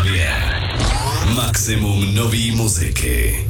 Maximum nový muziky.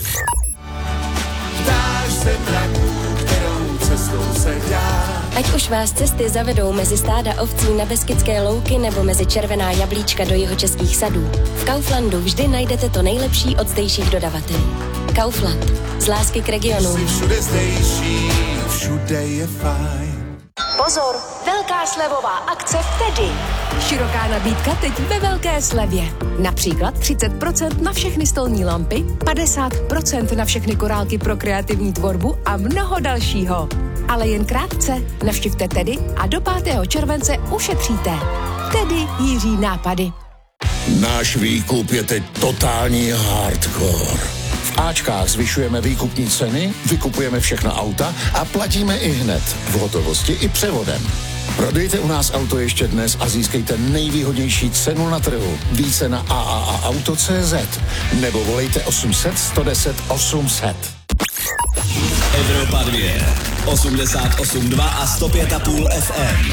Ptáš se mraků, kterou cestou se dá. Ať už vás cesty zavedou mezi stáda ovcí na Beskydské louky nebo mezi červená jablíčka do jihočeských sadů, v Kauflandu vždy najdete to nejlepší od zdejších dodavatelů. Kaufland. Z lásky k regionu. Jsi všude zdejší, všude je fajn. Pozor, velká slevová akce v Tedy. Široká nabídka teď ve velké slevě. Například 30% na všechny stolní lampy, 50% na všechny korálky pro kreativní tvorbu a mnoho dalšího. Ale jen krátce, navštivte Tedy a do 5. července ušetříte. Tedy Jiří nápady. Náš výkup je teď totální hardcore. V Ačkách zvyšujeme výkupní ceny, vykupujeme všechna auta a platíme i hned, v hotovosti i převodem. Prodejte u nás auto ještě dnes a získejte nejvýhodnější cenu na trhu. Více na AAAauto.cz nebo volejte 800 110 800. Evropa 2, 88,2 a 105,5 FM.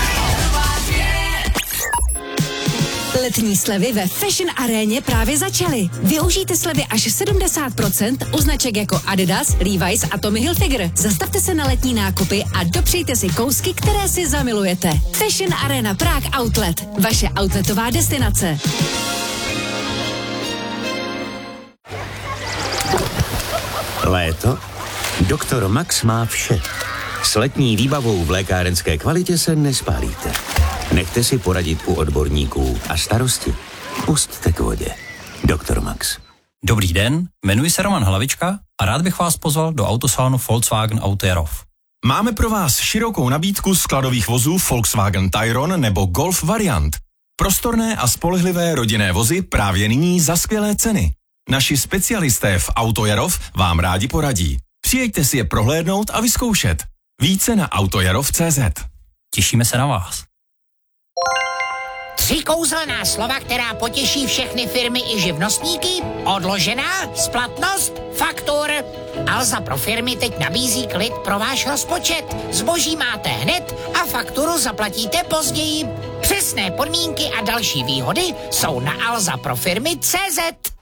Letní slevy ve Fashion Aréně právě začaly. Využijte slevy až 70% u značek jako Adidas, Levi's a Tommy Hilfiger. Zastavte se na letní nákupy a dopřejte si kousky, které si zamilujete. Fashion Arena Prague Outlet. Vaše outletová destinace. Léto? Doktor Max má vše. S letní výbavou v lékárenské kvalitě se nespálíte. Nechte si poradit u odborníků a starosti pusťte k vodě. Doktor Max. Dobrý den, jmenuji se Roman Hlavička a rád bych vás pozval do autosalonu Volkswagen Auto Jarov. Máme pro vás širokou nabídku skladových vozů Volkswagen Tayron nebo Golf variant. Prostorné a spolehlivé rodinné vozy právě nyní za skvělé ceny. Naši specialisté v Auto Jarov vám rádi poradí. Přijeďte si je prohlédnout a vyzkoušet. Více na autojarov.cz. Těšíme se na vás. 3 kouzelná slova, která potěší všechny firmy i živnostníky. Odložená, splatnost, faktur. Alza pro firmy teď nabízí klid pro váš rozpočet. Zboží máte hned a fakturu zaplatíte později. Přesné podmínky a další výhody jsou na alzaprofirmy.cz.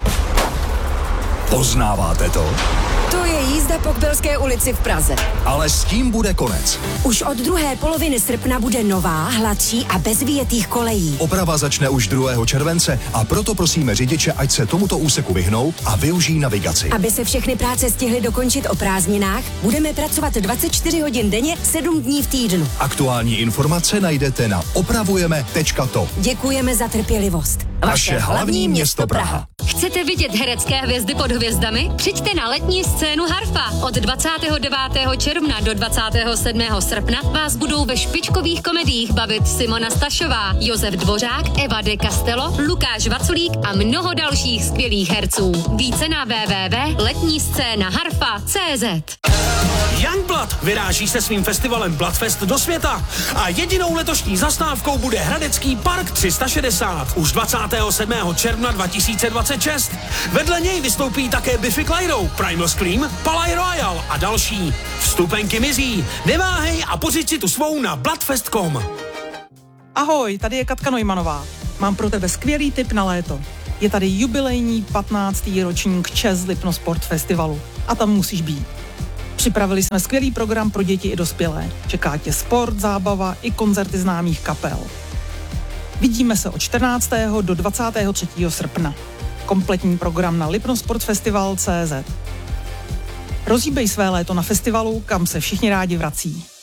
Poznáváte to? To je jízda po Kbelské ulici v Praze. Ale s tím bude konec. Už od druhé poloviny srpna bude nová, hladší a bez vyjetých kolejí. Oprava začne už 2. července a proto prosíme řidiče, ať se tomuto úseku vyhnou a využijí navigaci. Aby se všechny práce stihly dokončit o prázdninách, budeme pracovat 24 hodin denně, 7 dní v týdnu. Aktuální informace najdete na opravujeme.to. Děkujeme za trpělivost. Vaše hlavní město Praha. Chcete vidět herecké hvězdy pod hvězdami? Přijďte na letní scénu Harfa. Od 29. června do 27. srpna vás budou ve špičkových komediích bavit Simona Stašová, Josef Dvořák, Eva de Castello, Lukáš Vaculík a mnoho dalších skvělých herců. Více na www.letniscénaharfa.cz. Youngblood vyráží se svým festivalem Bloodfest do světa a jedinou letošní zastávkou bude Hradecký park 360 už 27. června 2026. Vedle něj vystoupí také Biffy Clyro, Primal Scream, Palais Royal a další. Vstupenky mizí. Neváhej a pořiď si tu svou na bloodfest.com. Ahoj, tady je Katka Neumannová. Mám pro tebe skvělý tip na léto. Je tady jubilejní 15. ročník ČEZ Lipno Sport Festivalu a tam musíš být. Připravili jsme skvělý program pro děti i dospělé. Čeká tě sport, zábava i koncerty známých kapel. Vidíme se od 14. do 23. srpna. Kompletní program na lipnosportfestival.cz. Rozhýbej své léto na festivalu, kam se všichni rádi vrací.